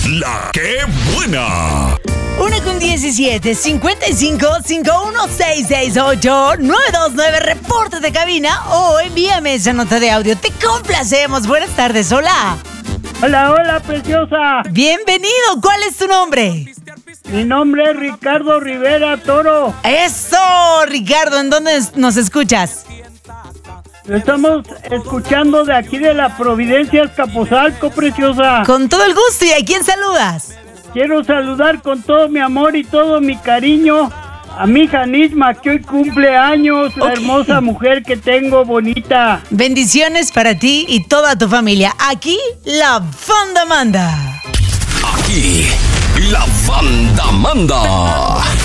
La que buena. 1:17, 55-51-668-929. Reporte de cabina o envíame esa nota de audio. Te complacemos. Buenas tardes, hola. Hola, preciosa. Bienvenido. ¿Cuál es tu nombre? Mi nombre es Ricardo Rivera Toro. Eso, Ricardo. ¿En dónde nos escuchas? Lo estamos escuchando de aquí de la Providencia, Azcapotzalco, preciosa. Con todo el gusto. ¿Y a quién saludas? Quiero saludar con todo mi amor y todo mi cariño a mi hija Nisma, que hoy cumple años, la hermosa mujer que tengo, bonita. Bendiciones para ti y toda tu familia. Aquí, la banda manda. Aquí, la banda manda.